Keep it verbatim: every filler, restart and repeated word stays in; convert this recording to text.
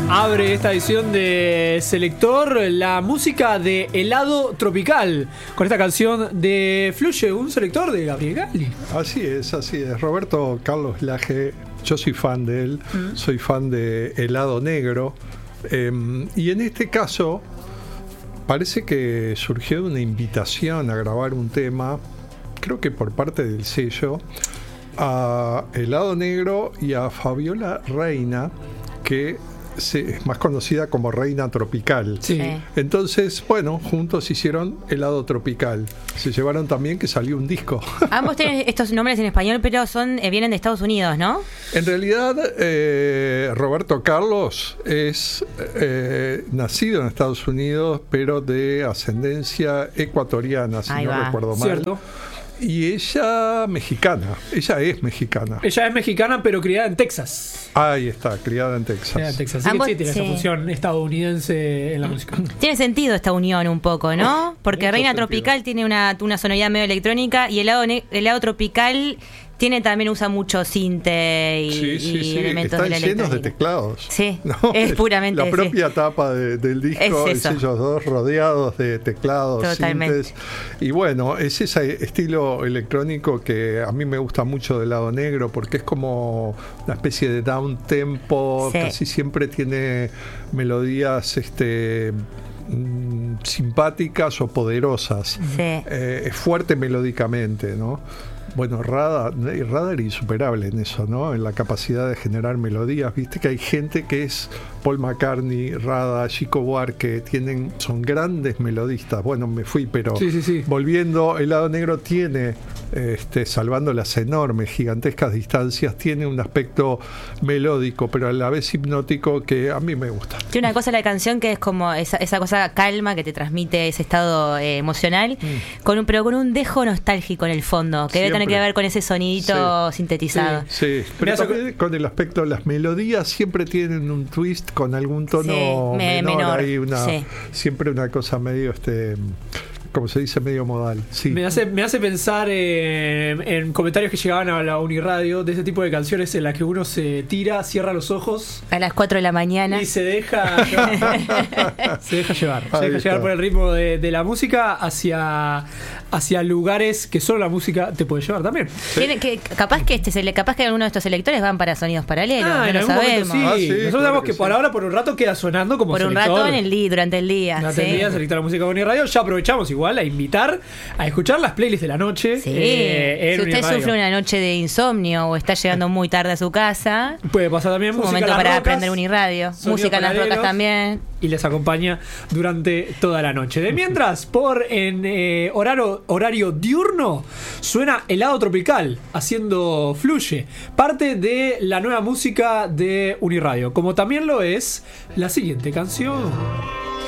Abre esta edición de Selector la música de Helado Tropical con esta canción de Fluye, un selector de Gabriel Galli. Así es, así es. Roberto Carlos Laje, yo soy fan de él, mm. soy fan de Helado Negro. Eh, y en este caso parece que surgió una invitación a grabar un tema, creo que por parte del sello, a Helado Negro y a Fabiola Reina, que es más conocida como Reina Tropical. Sí. Entonces, bueno, juntos hicieron Helado Tropical. Se llevaron también que salió un disco. Ambos tienen estos nombres en español, pero son eh, vienen de Estados Unidos, ¿no? En realidad, eh, Roberto Carlos es eh, nacido en Estados Unidos, pero de ascendencia ecuatoriana, si Ahí no va. recuerdo mal. Cierto. Y ella mexicana, ella es mexicana. Ella es mexicana, pero criada en Texas. Ahí está, criada en Texas. Criada en Texas. Así Ambos, que sí, tiene sí. esa función estadounidense en la música. Tiene sentido esta unión un poco, ¿no? Porque Mucho Reina sentido. Tropical tiene una, una sonoridad medio electrónica y helado, ne- helado Tropical tiene también usa mucho sinte y, Sí, sí, y sí. elementos Están de la llenos de electrónica. teclados. Sí, ¿no? es puramente La sí. propia tapa de- del disco Es es, eso. ellos dos rodeados de teclados, Totalmente. sintes. Y bueno, es ese estilo electrónico que a mí me gusta mucho del lado negro, porque es como una especie de down tempo, Sí. casi siempre tiene melodías este mm, simpáticas o poderosas. Sí. Eh, es fuerte melódicamente, ¿no? Bueno, Rada, Rada era insuperable en eso, ¿no? En la capacidad de generar melodías. Viste que hay gente que es Paul McCartney, Rada, Chico Buarque, tienen, son grandes melodistas. Bueno, me fui, pero Sí, sí, sí. volviendo, El Lado Negro tiene, este, salvando las enormes, gigantescas distancias, tiene un aspecto melódico, pero a la vez hipnótico que a mí me gusta. Tiene una cosa la canción que es como esa, esa cosa calma que te transmite ese estado eh, emocional, Mm. con un, pero con un dejo nostálgico en el fondo, que debe tener Siempre. que ver con ese sonidito Sí. sintetizado. Sí, pero Mirá, también con el aspecto, las melodías siempre tienen un twist con algún tono Sí, me- menor, menor, hay una, sí. siempre una cosa medio, este, como se dice, medio modal. Sí. Me hace, me hace pensar en, en comentarios que llegaban a la Uniradio de ese tipo de canciones en las que uno se tira, cierra los ojos A las cuatro de la mañana. y se deja llevar. se deja llevar. Se Ahí deja está. llevar por el ritmo de, de la música hacia, hacia lugares que solo la música te puede llevar también. Tiene que, capaz que este sele- capaz que alguno de estos selectores van para sonidos paralelos, Ah, no en lo algún momento sabemos. sí. Ah, sí, Nosotros claro sabemos que que, sí. por ahora, por un rato, queda sonando como Por un selector. rato en el día, durante el día. Durante el sí. día, selector la música con Radio. Ya aprovechamos igual a invitar a escuchar las playlists de la noche. Sí. eh, en si usted Uniradio. sufre una noche de insomnio o está llegando muy tarde a su casa, Puede pasar también un música momento en las para rocas, aprender Uniradio. sonidos Música en las paralelos, rocas también. y les acompaña durante toda la noche. De mientras, por en eh, horario, horario diurno, suena Helado Tropical, haciendo Fluye, parte de la nueva música de Uniradio, como también lo es la siguiente canción.